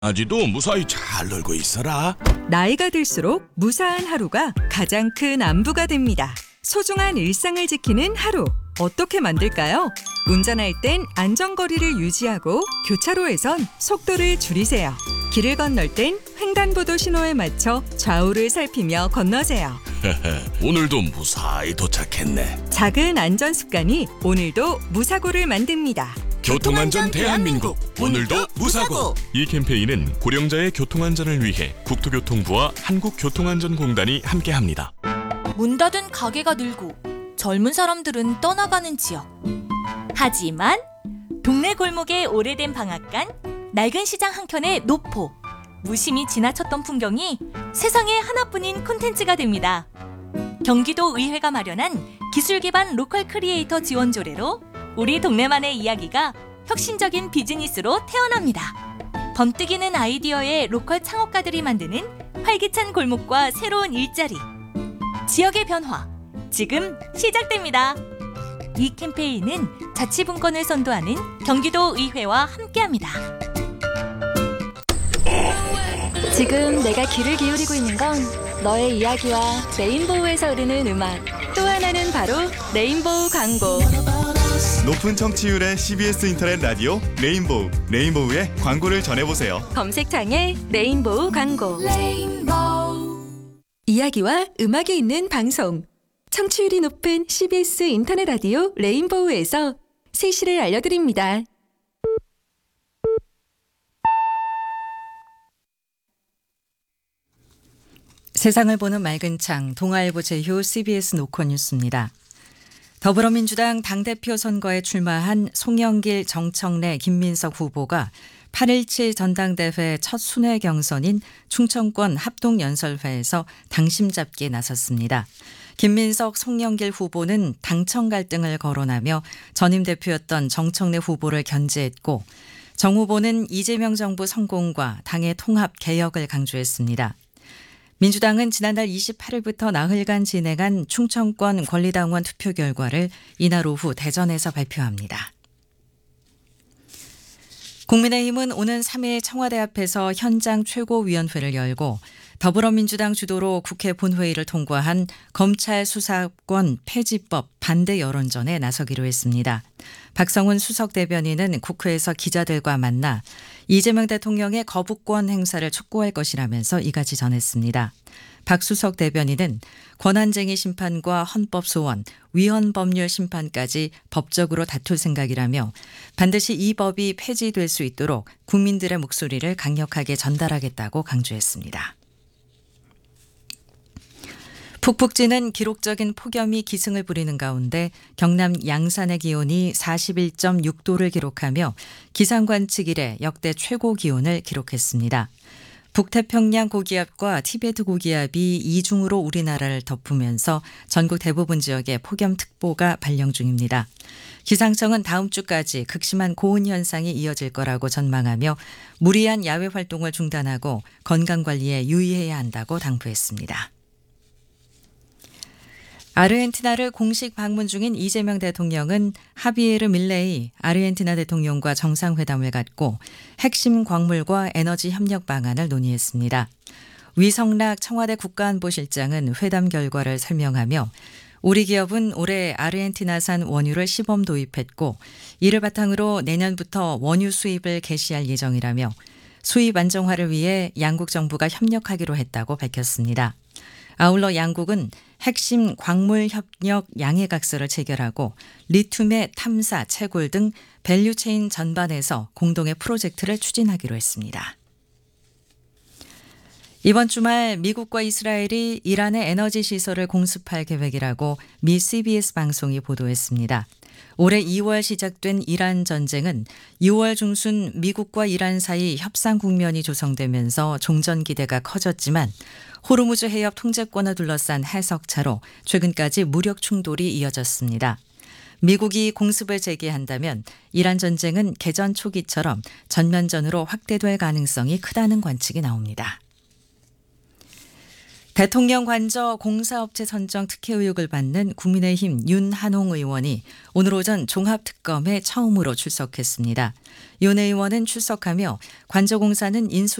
아직도 무사히 잘 놀고 있어라. 나이가 들수록 무사한 하루가 가장 큰 안부가 됩니다. 소중한 일상을 지키는 하루, 어떻게 만들까요? 운전할 땐 안전거리를 유지하고 교차로에선 속도를 줄이세요. 길을 건널 땐 횡단보도 신호에 맞춰 좌우를 살피며 건너세요. 오늘도 무사히 도착했네. 작은 안전 습관이 오늘도 무사고를 만듭니다. 교통안전 대한민국, 오늘도 무사고. 이 캠페인은 고령자의 교통안전을 위해 국토교통부와 한국교통안전공단이 함께합니다. 문 닫은 가게가 늘고 젊은 사람들은 떠나가는 지역. 하지만 동네 골목의 오래된 방앗간, 낡은 시장 한켠의 노포, 무심히 지나쳤던 풍경이 세상에 하나뿐인 콘텐츠가 됩니다. 경기도 의회가 마련한 기술 기반 로컬 크리에이터 지원 조례로 우리 동네만의 이야기가 혁신적인 비즈니스로 태어납니다. 번뜩이는 아이디어의 로컬 창업가들이 만드는 활기찬 골목과 새로운 일자리. 지역의 변화, 지금 시작됩니다. 이 캠페인은 자치분권을 선도하는 경기도 의회와 함께합니다. 지금 내가 귀를 기울이고 있는 건 너의 이야기와 레인보우에서 흐르는 음악. 또 하나는 바로 레인보우 광고. 높은 청취율의 CBS 인터넷 라디오 레인보우. 레인보우의 광고를 전해보세요. 검색창에 레인보우 광고. 이야기와 음악이 있는 방송. 청취율이 높은 CBS 인터넷 라디오 레인보우에서 세시를 알려드립니다. 세상을 보는 맑은 창, 동아일보 제휴 CBS 노컷뉴스입니다. 더불어민주당 당대표 선거에 출마한 송영길, 정청래, 김민석 후보가 8.17 전당대회 첫 순회 경선인 충청권 합동연설회에서 당심 잡기에 나섰습니다. 김민석, 송영길 후보는 당청 갈등을 거론하며 전임 대표였던 정청래 후보를 견제했고, 정 후보는 이재명 정부 성공과 당의 통합 개혁을 강조했습니다. 민주당은 지난달 28일부터 나흘간 진행한 충청권 권리당원 투표 결과를 이날 오후 대전에서 발표합니다. 국민의힘은 오는 3일 청와대 앞에서 현장 최고위원회를 열고 더불어민주당 주도로 국회 본회의를 통과한 검찰 수사권 폐지법 반대 여론전에 나서기로 했습니다. 박성훈 수석 대변인은 국회에서 기자들과 만나 이재명 대통령의 거부권 행사를 촉구할 것이라면서 이같이 전했습니다. 박 수석 대변인은 권한쟁의 심판과 헌법 소원, 위헌 법률 심판까지 법적으로 다툴 생각이라며 반드시 이 법이 폐지될 수 있도록 국민들의 목소리를 강력하게 전달하겠다고 강조했습니다. 푹푹 찌는 기록적인 폭염이 기승을 부리는 가운데 경남 양산의 기온이 41.6도를 기록하며 기상관측 이래 역대 최고 기온을 기록했습니다. 북태평양 고기압과 티베트 고기압이 이중으로 우리나라를 덮으면서 전국 대부분 지역에 폭염특보가 발령 중입니다. 기상청은 다음 주까지 극심한 고온 현상이 이어질 거라고 전망하며 무리한 야외 활동을 중단하고 건강관리에 유의해야 한다고 당부했습니다. 아르헨티나를 공식 방문 중인 이재명 대통령은 하비에르 밀레이 아르헨티나 대통령과 정상회담을 갖고 핵심 광물과 에너지 협력 방안을 논의했습니다. 위성락 청와대 국가안보실장은 회담 결과를 설명하며 우리 기업은 올해 아르헨티나산 원유를 시범 도입했고 이를 바탕으로 내년부터 원유 수입을 개시할 예정이라며 수입 안정화를 위해 양국 정부가 협력하기로 했다고 밝혔습니다. 아울러 양국은 핵심 광물 협력 양해각서를 체결하고 리튬의 탐사, 채굴 등 밸류체인 전반에서 공동의 프로젝트를 추진하기로 했습니다. 이번 주말 미국과 이스라엘이 이란의 에너지 시설을 공습할 계획이라고 미 CBS 방송이 보도했습니다. 올해 2월 시작된 이란 전쟁은 6월 중순 미국과 이란 사이 협상 국면이 조성되면서 종전 기대가 커졌지만 호르무즈 해협 통제권을 둘러싼 해석차로 최근까지 무력 충돌이 이어졌습니다. 미국이 공습을 재개한다면 이란 전쟁은 개전 초기처럼 전면전으로 확대될 가능성이 크다는 관측이 나옵니다. 대통령 관저 공사업체 선정 특혜 의혹을 받는 국민의힘 윤한홍 의원이 오늘 오전 종합특검에 처음으로 출석했습니다. 윤 의원은 출석하며 관저공사는 인수